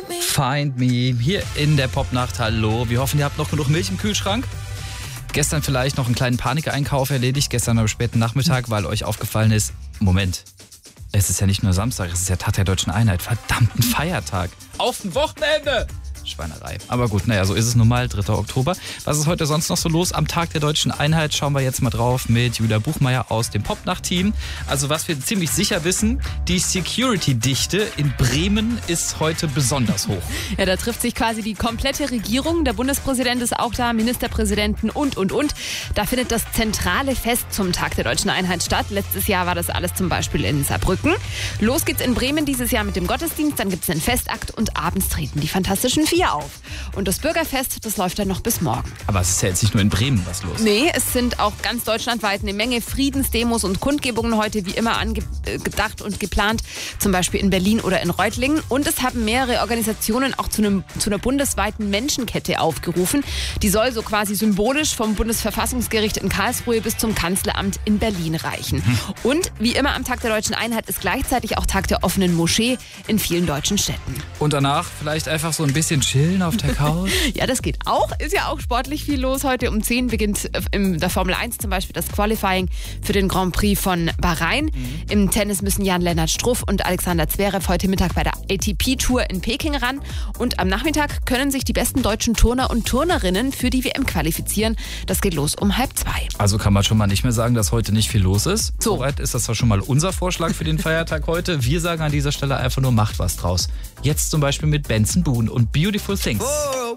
Find Me hier in der Popnacht. Hallo, wir hoffen, ihr habt noch genug Milch im Kühlschrank. Gestern vielleicht noch einen kleinen Panikeinkauf erledigt, gestern am späten Nachmittag, weil euch aufgefallen ist, Moment, es ist ja nicht nur Samstag, es ist ja Tag der Deutschen Einheit, verdammten Feiertag. Auf ein Wochenende! Schweinerei. Aber gut, naja, so ist es nun mal, 3. Oktober. Was ist heute sonst noch so los? Am Tag der Deutschen Einheit schauen wir jetzt mal drauf mit Julia Buchmeier aus dem Popnacht-Team. Also was wir ziemlich sicher wissen, die Security-Dichte in Bremen ist heute besonders hoch. Ja, da trifft sich quasi die komplette Regierung. Der Bundespräsident ist auch da, Ministerpräsidenten und. Da findet das zentrale Fest zum Tag der Deutschen Einheit statt. Letztes Jahr war das alles zum Beispiel in Saarbrücken. Los geht's in Bremen dieses Jahr mit dem Gottesdienst. Dann gibt's einen Fektakt und abends treten die Fantastischen Vier auf. Und das Bürgerfest, das läuft dann noch bis morgen. Aber es ist ja jetzt nicht nur in Bremen was los. Nee, es sind auch ganz deutschlandweit eine Menge Friedensdemos und Kundgebungen heute wie immer angedacht und geplant. Zum Beispiel in Berlin oder in Reutlingen. Und es haben mehrere Organisationen auch zu einer bundesweiten Menschenkette aufgerufen. Die soll so quasi symbolisch vom Bundesverfassungsgericht in Karlsruhe bis zum Kanzleramt in Berlin reichen. Und wie immer am Tag der Deutschen Einheit ist gleichzeitig auch Tag der offenen Moschee in vielen deutschen Städten. Und danach vielleicht einfach so ein bisschen chillen auf der Couch? Ja, das geht auch. Ist ja auch sportlich viel los. Heute um 10 beginnt in der Formel 1 zum Beispiel das Qualifying für den Grand Prix von Bahrain. Im Tennis müssen Jan-Lennart Struff und Alexander Zverev heute Mittag bei der ATP-Tour in Peking ran. Und am Nachmittag können sich die besten deutschen Turner und Turnerinnen für die WM qualifizieren. Das geht los um 1:30. Also kann man schon mal nicht mehr sagen, dass heute nicht viel los ist. So. Soweit ist das zwar schon mal unser Vorschlag für den Feiertag heute. Wir sagen an dieser Stelle einfach nur, macht was draus. Jetzt zum Beispiel mit Benson Boone und Beautiful Things. Oh.